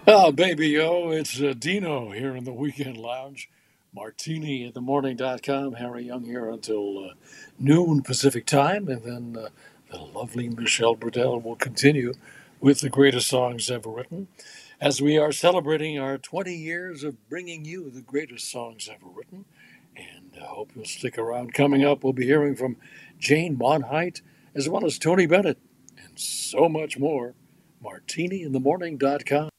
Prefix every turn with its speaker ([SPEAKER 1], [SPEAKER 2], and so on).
[SPEAKER 1] Oh, baby, yo, it's Dino here in the Weekend Lounge. Martini at themorning.com. Harry Young here until noon Pacific time. And then the lovely Michelle Burdell will continue with the greatest songs ever written as we are celebrating our 20 years of bringing you the greatest songs ever written. And I hope you'll stick around. Coming up, we'll be hearing from Jane Monheit as well as Tony Bennett and so much more. Martini in the Morning.com.